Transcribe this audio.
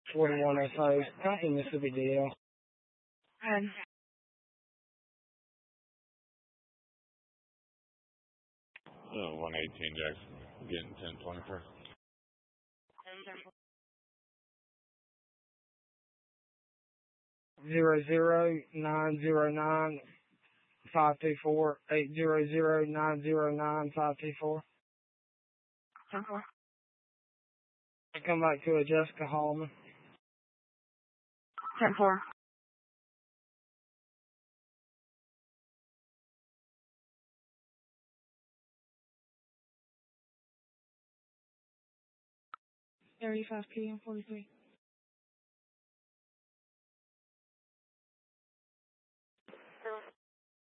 4105, County, Mississippi, DL. 118 Jackson, getting 1024. 00909-524, 800-909-524. 10-4. I come back to a Jessica Hallman. 10-4. Area 5 PM 43.